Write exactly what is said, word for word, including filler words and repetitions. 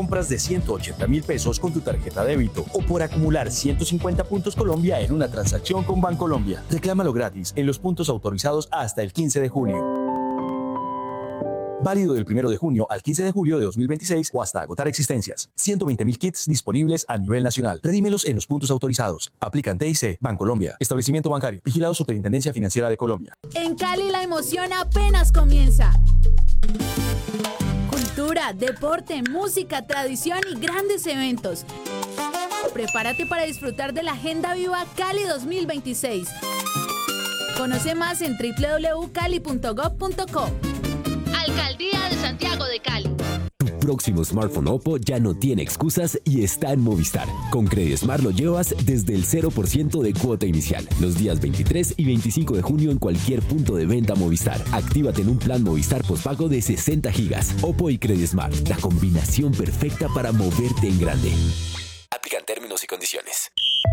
compras de ciento ochenta mil pesos con tu tarjeta débito o por acumular ciento cincuenta puntos Colombia en una transacción con Bancolombia. Reclámalo gratis en los puntos autorizados hasta el quince de junio. Válido del primero de junio al quince de julio de dos mil veintiséis o hasta agotar existencias. ciento veinte mil kits disponibles a nivel nacional. Redímelos en los puntos autorizados. Aplican T I C, Bancolombia. Establecimiento bancario. Vigilado Superintendencia Financiera de Colombia. En Cali la emoción apenas comienza. Cultura, deporte, música, tradición y grandes eventos. Prepárate para disfrutar de la Agenda Viva Cali dos mil veintiséis. Conoce más en doble u doble u doble u punto cali punto gob punto co. Alcaldía de Santiago de Cali. Tu próximo smartphone Oppo ya no tiene excusas y está en Movistar. Con Credismart lo llevas desde el cero por ciento de cuota inicial. Los días veintitrés y veinticinco de junio en cualquier punto de venta Movistar. Actívate en un plan Movistar postpago de sesenta gigas. Oppo y Credismart, la combinación perfecta para moverte en grande. Aplican términos y condiciones.